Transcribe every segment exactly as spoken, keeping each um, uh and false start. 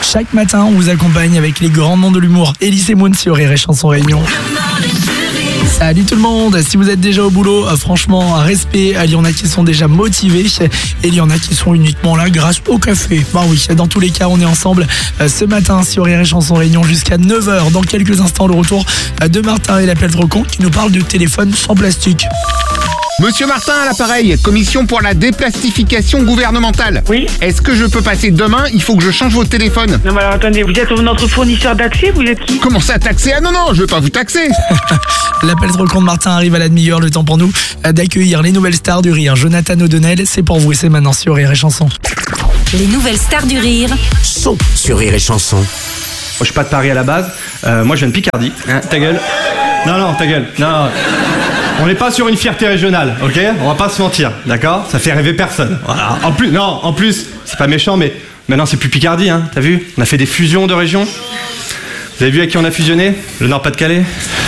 Chaque matin, on vous accompagne avec les grands noms de l'humour. Elise Moon sur Rire et Chanson Réunion. Salut tout le monde, si vous êtes déjà au boulot, euh, franchement, respect, il y en a qui sont déjà motivés et il y en a qui sont uniquement là grâce au café. Bah oui, dans tous les cas, on est ensemble euh, ce matin sur Rire et Chanson Réunion jusqu'à neuf heures. Dans quelques instants, le retour euh, de Martin et l'appel trop con qui nous parle de téléphone sans plastique. Monsieur Martin à l'appareil, commission pour la déplastification gouvernementale. Oui. Est-ce que je peux passer demain? Il faut que je change votre téléphone. Non mais alors attendez, vous êtes notre fournisseur d'accès, vous êtes qui? Comment ça taxer? Ah non, non, je veux pas vous taxer. L'appel trop con de Martin arrive à la demi-heure, le temps pour nous euh, d'accueillir les nouvelles stars du rire. Jonathan O'Donnell, c'est pour vous et c'est maintenant sur Rire et Chanson. Les nouvelles stars du rire sont sur Rire et Chanson. Moi, je suis pas de Paris à la base, euh, moi je viens de Picardie. Hein, ta gueule. Non, non, ta gueule. Non. On n'est pas sur une fierté régionale, ok? On va pas se mentir, d'accord? Ça fait rêver personne. Voilà. En plus, non, en plus, c'est pas méchant, mais maintenant c'est plus Picardie, hein, t'as vu? On a fait des fusions de régions. Vous avez vu à qui on a fusionné? Le Nord-Pas-de-Calais.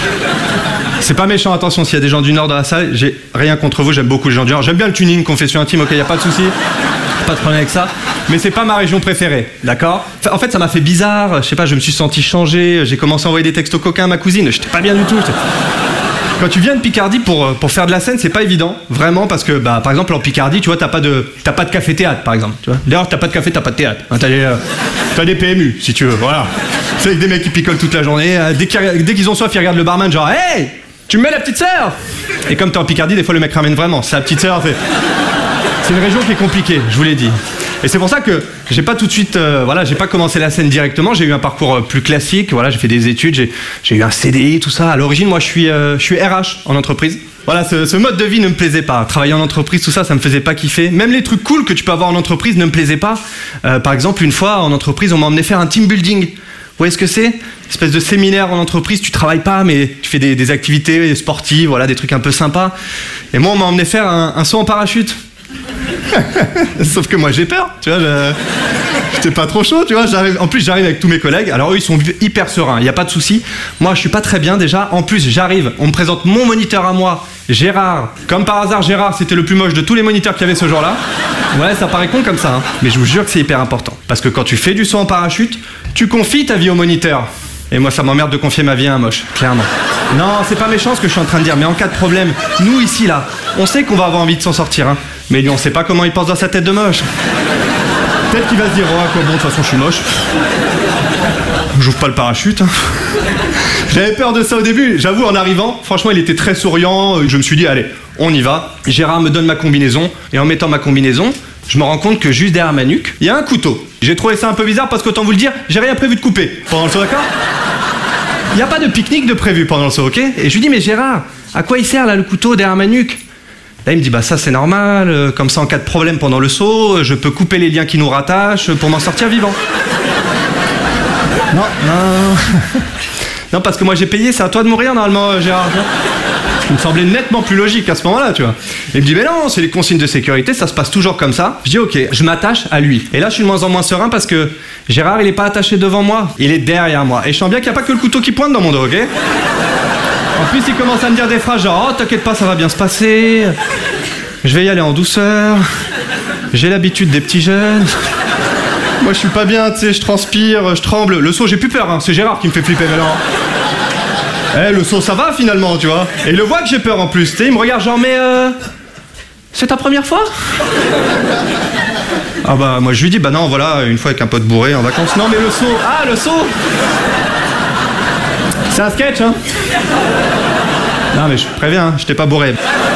C'est pas méchant, attention, s'il y a des gens du Nord dans la salle, j'ai rien contre vous, j'aime beaucoup les gens du Nord. J'aime bien le tuning, confession intime, ok, y a pas de souci. Pas de problème avec ça. Mais c'est pas ma région préférée, d'accord? En fait, ça m'a fait bizarre, je sais pas, je me suis senti changé, j'ai commencé à envoyer des textos coquins à ma cousine, j'étais pas bien du tout. Quand tu viens de Picardie pour, pour faire de la scène, c'est pas évident, vraiment, parce que, bah, par exemple, en Picardie, tu vois, t'as pas de, t'as pas de café-théâtre, par exemple, tu vois. D'ailleurs, t'as pas de café, t'as pas de théâtre. Hein, t'as des, euh, t'as des P M U, si tu veux, voilà. C'est avec des mecs qui picolent toute la journée. Euh, dès, qu'ils, dès qu'ils ont soif, ils regardent le barman, genre, hey, tu me mets la petite sœur? Et comme t'es en Picardie, des fois, le mec ramène vraiment. Sa petite sœur, c'est, c'est une région qui est compliquée, je vous l'ai dit. Et c'est pour ça que j'ai pas tout de suite, euh, voilà, j'ai pas commencé la scène directement. J'ai eu un parcours euh, plus classique. Voilà, j'ai fait des études, j'ai, j'ai eu un C D I, tout ça. À l'origine, moi, je suis, euh, je suis R H en entreprise. Voilà, ce, ce mode de vie ne me plaisait pas. Travailler en entreprise, tout ça, ça me faisait pas kiffer. Même les trucs cool que tu peux avoir en entreprise ne me plaisaient pas. Euh, par exemple, une fois en entreprise, on m'a emmené faire un team building. Vous voyez ce que c'est? Une espèce de séminaire en entreprise. Tu travailles pas, mais tu fais des, des activités sportives, voilà, des trucs un peu sympas. Et moi, on m'a emmené faire un, un saut en parachute. Sauf que moi j'ai peur, tu vois, je... j'étais pas trop chaud, tu vois, j'arrive... en plus j'arrive avec tous mes collègues, alors eux ils sont hyper sereins, il n'y a pas de souci. Moi je suis pas très bien déjà, en plus j'arrive, on me présente mon moniteur à moi, Gérard. Comme par hasard Gérard c'était le plus moche de tous les moniteurs qu'il y avait ce jour-là. Ouais, ça paraît con comme ça, hein. Mais je vous jure que c'est hyper important. Parce que quand tu fais du saut en parachute, tu confies ta vie au moniteur. Et moi ça m'emmerde de confier ma vie à un moche, clairement. Non, c'est pas méchant ce que je suis en train de dire, mais en cas de problème, nous ici là, on sait qu'on va avoir envie de s'en sortir, hein. Mais lui on sait pas comment il pense dans sa tête de moche. Peut-être qu'il va se dire, oh quoi, bon de toute façon je suis moche. J'ouvre pas le parachute, hein. J'avais peur de ça au début, j'avoue en arrivant, franchement il était très souriant, je me suis dit allez, on y va. Gérard me donne ma combinaison, et en mettant ma combinaison, je me rends compte que juste derrière ma nuque, il y a un couteau. J'ai trouvé ça un peu bizarre parce qu'autant vous le dire, j'ai rien prévu de couper pendant le saut, d'accord? Il n'y a pas de pique-nique de prévu pendant le saut, ok? Et je lui dis, mais Gérard, à quoi il sert là le couteau derrière ma nuque? Là il me dit, bah ça c'est normal, euh, comme ça en cas de problème pendant le saut, je peux couper les liens qui nous rattachent pour m'en sortir vivant. Non, non. Non, parce que moi j'ai payé, c'est à toi de mourir normalement, Gérard. Il me semblait nettement plus logique à ce moment-là, tu vois. Et il me dit, mais non, c'est les consignes de sécurité, ça se passe toujours comme ça. Je dis, ok, je m'attache à lui. Et là, je suis de moins en moins serein parce que Gérard, il est pas attaché devant moi, il est derrière moi. Et je sens bien qu'il n'y a pas que le couteau qui pointe dans mon dos, ok? En plus, il commence à me dire des phrases genre, oh, t'inquiète pas, ça va bien se passer. Je vais y aller en douceur. J'ai l'habitude des petits jeunes. Moi, je suis pas bien, tu sais, je transpire, je tremble. Le saut, j'ai plus peur, hein. C'est Gérard qui me fait flipper maintenant. Eh, le saut, ça va finalement, tu vois. Et il le voit que j'ai peur en plus, tu sais, il me regarde genre, mais euh... c'est ta première fois? Ah bah, moi je lui dis, bah non, voilà, une fois avec un pote bourré en vacances. Non, mais le saut, ah, le saut! C'est un sketch, hein? Non, mais je préviens, hein, je t'ai pas bourré.